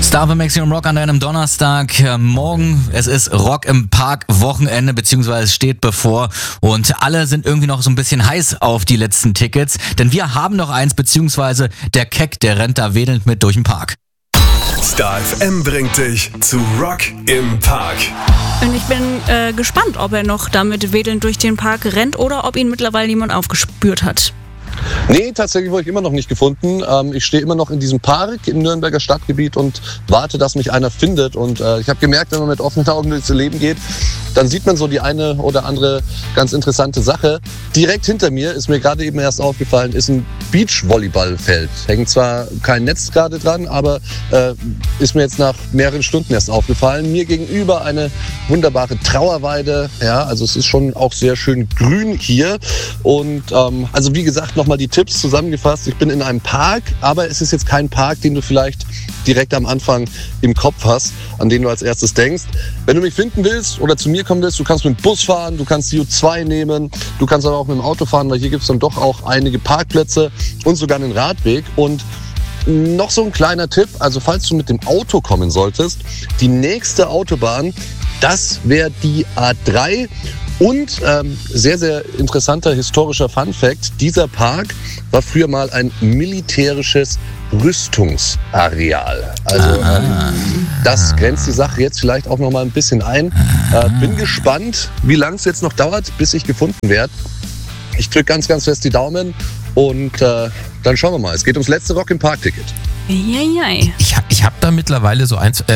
Star für Maximum Rock an einem Donnerstag. Morgen, es ist Rock im Park Wochenende, beziehungsweise es steht bevor. Und alle sind irgendwie noch so ein bisschen heiß auf die letzten Tickets. Denn wir haben noch eins, beziehungsweise der Keck, der rennt da wedelnd mit durch den Park. Star FM bringt dich zu Rock im Park. Und ich bin gespannt, ob er noch damit wedelnd durch den Park rennt oder ob ihn mittlerweile jemand aufgespürt hat. Nee, tatsächlich wurde ich immer noch nicht gefunden. Ich stehe immer noch in diesem Park im Nürnberger Stadtgebiet und warte, dass mich einer findet. Und ich habe gemerkt, wenn man mit offenen Augen durchs Leben geht, dann sieht man so die eine oder andere ganz interessante Sache. Direkt hinter mir, ist mir gerade eben erst aufgefallen, ist ein Beachvolleyballfeld. Hängt zwar kein Netz gerade dran, aber ist mir jetzt nach mehreren Stunden erst aufgefallen. Mir gegenüber eine wunderbare Trauerweide. Ja, also es ist schon auch sehr schön grün hier. Und also wie gesagt, nochmal die Tipps zusammengefasst. Ich bin in einem Park, aber es ist jetzt kein Park, den du vielleicht direkt am Anfang im Kopf hast, an den du als erstes denkst. Wenn du mich finden willst oder zu mir kommen willst, du kannst mit dem Bus fahren, du kannst die U2 nehmen, du kannst aber auch mit dem Auto fahren, weil hier gibt es dann doch auch einige Parkplätze und sogar einen Radweg. Und noch so ein kleiner Tipp, also falls du mit dem Auto kommen solltest, die nächste Autobahn, das wäre die A3. Und sehr, sehr interessanter historischer Funfact, dieser Park war früher mal ein militärisches Rüstungsareal. Also das grenzt die Sache jetzt vielleicht auch noch mal ein bisschen ein. Bin gespannt, wie lange es jetzt noch dauert, bis ich gefunden werde. Ich drücke ganz, ganz fest die Daumen und dann schauen wir mal. Es geht ums letzte Rock im Park-Ticket. Eieiei. Ich hab da mittlerweile so